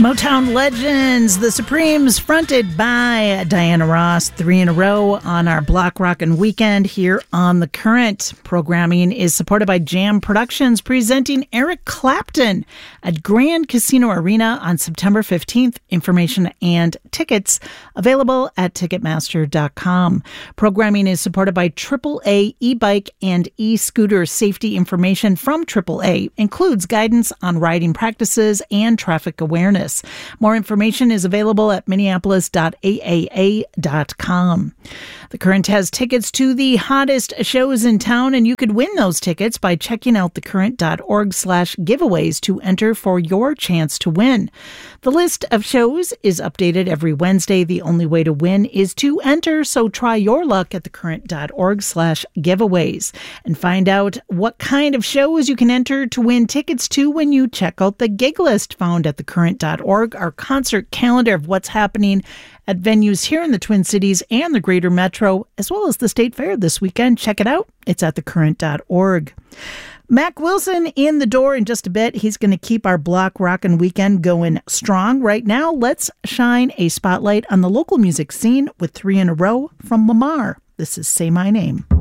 Motown Legends, the Supremes, fronted by Diana Ross, 3 in a row on our Block Rockin' Weekend here on The Current. Programming is supported by Jam Productions, presenting Eric Clapton at Grand Casino Arena on September 15th. Information and tickets available at Ticketmaster.com. Programming is supported by AAA e-bike and e-scooter safety information from AAA, includes guidance on riding practices and traffic awareness. More information is available at minneapolis.aaa.com. The Current has tickets to the hottest shows in town, and you could win those tickets by checking out thecurrent.org/giveaways to enter for your chance to win. The list of shows is updated every Wednesday. The only way to win is to enter, so try your luck at thecurrent.org/giveaways and find out what kind of shows you can enter to win tickets to when you check out the gig list found at thecurrent.org, our concert calendar of what's happening at venues here in the Twin Cities and the greater metro, as well as the State Fair this weekend. Check it out. It's at thecurrent.org. Mac Wilson in the door in just a bit. He's going to keep our Block Rockin' Weekend going strong. Right now, let's shine a spotlight on the local music scene with 3 in a row from Lamar. This is Say My Name.